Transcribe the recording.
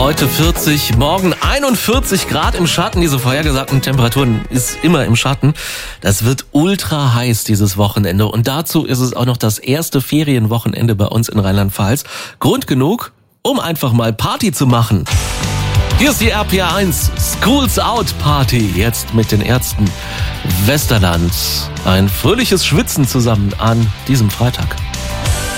Heute 40, morgen 41 Grad im Schatten. Diese vorhergesagten Temperaturen ist immer im Schatten. Das wird ultra heiß dieses Wochenende. Und dazu ist es auch noch das erste Ferienwochenende bei uns in Rheinland-Pfalz. Grund genug, um einfach mal Party zu machen. Hier ist die RPA 1 Schools Out Party. Jetzt mit den Ärzten Westerland. Ein fröhliches Schwitzen zusammen an diesem Freitag.